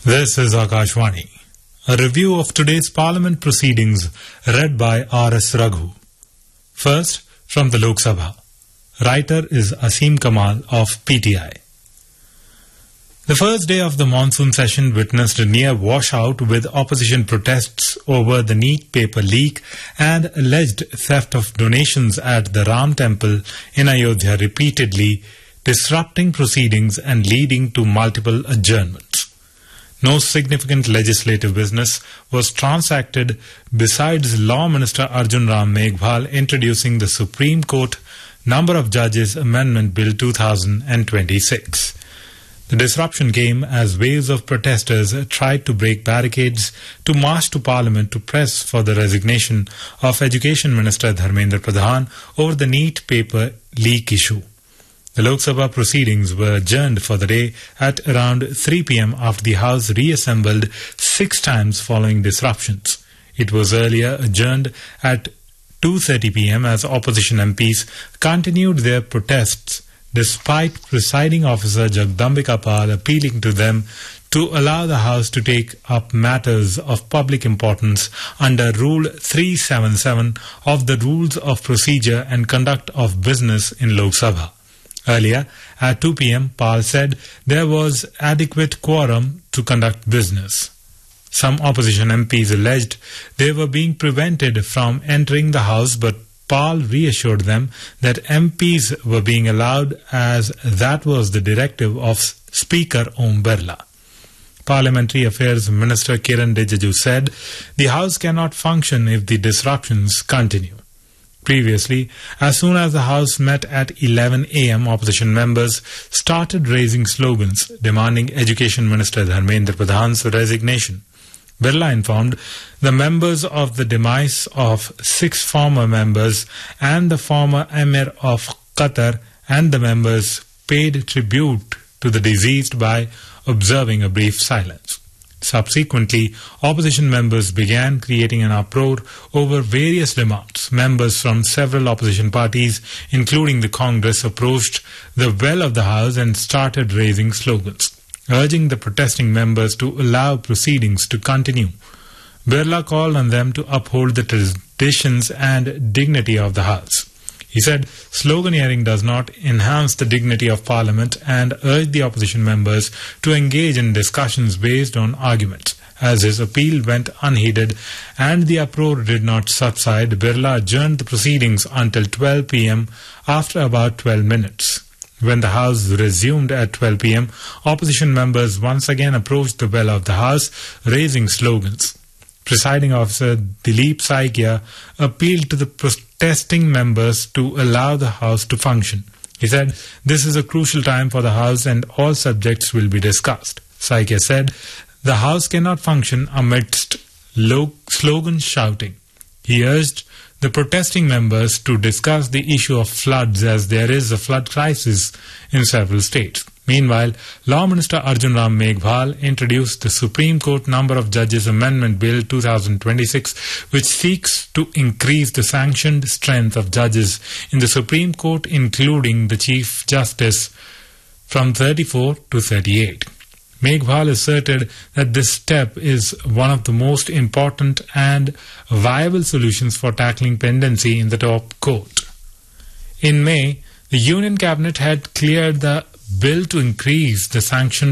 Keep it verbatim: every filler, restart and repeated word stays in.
This is Akashvani. A review of today's Parliament proceedings read by R S Raghu. First, from the Lok Sabha. Writer is Asim Kamal of P T I. The first day of the monsoon session witnessed a near washout with opposition protests over the NEET paper leak and alleged theft of donations at the Ram Temple in Ayodhya, repeatedly disrupting proceedings and leading to multiple adjournments. No significant legislative business was transacted besides Law Minister Arjun Ram Meghwal introducing the Supreme Court Number of Judges Amendment Bill two thousand twenty-six. The disruption came as waves of protesters tried to break barricades to march to Parliament to press for the resignation of Education Minister Dharmendra Pradhan over the NEET paper leak issue. The Lok Sabha proceedings were adjourned for the day at around three p m after the House reassembled six times following disruptions. It was earlier adjourned at two thirty p m as opposition M Ps continued their protests despite presiding officer Jagdambika Pal appealing to them to allow the House to take up matters of public importance under Rule three seventy-seven of the Rules of Procedure and Conduct of Business in Lok Sabha. Earlier, at two p m, Pal said there was adequate quorum to conduct business. Some opposition M Ps alleged they were being prevented from entering the House, but Pal reassured them that M Ps were being allowed as that was the directive of Speaker Om Birla. Parliamentary Affairs Minister Kiran Rijiju said the House cannot function if the disruptions continue. Previously, as soon as the House met at eleven a m, opposition members started raising slogans demanding Education Minister Dharmendra Pradhan's resignation. Birla informed the members of the demise of six former members and the former Emir of Qatar, and the members paid tribute to the deceased by observing a brief silence. Subsequently, opposition members began creating an uproar over various demands. Members from several opposition parties, including the Congress, approached the well of the House and started raising slogans, urging the protesting members to allow proceedings to continue. Birla called on them to uphold the traditions and dignity of the House. He said sloganeering does not enhance the dignity of Parliament and urged the opposition members to engage in discussions based on arguments. As his appeal went unheeded and the uproar did not subside, Birla adjourned the proceedings until twelve p m after about twelve minutes. When the House resumed at twelve p m, opposition members once again approached the well of the House, raising slogans. Presiding officer Dilip Saikia appealed to the protesting members to allow the House to function. He said, "This is a crucial time for the House and all subjects will be discussed." Saikia said, "The House cannot function amidst slogan shouting." He urged the protesting members to discuss the issue of floods as there is a flood crisis in several states. Meanwhile, Law Minister Arjun Ram Meghwal introduced the Supreme Court Number of Judges Amendment Bill two thousand twenty-six, which seeks to increase the sanctioned strength of judges in the Supreme Court, including the Chief Justice, from thirty-four to thirty-eight. Meghwal asserted that this step is one of the most important and viable solutions for tackling pendency in the top court. In May, the Union Cabinet had cleared the bill to increase the sanction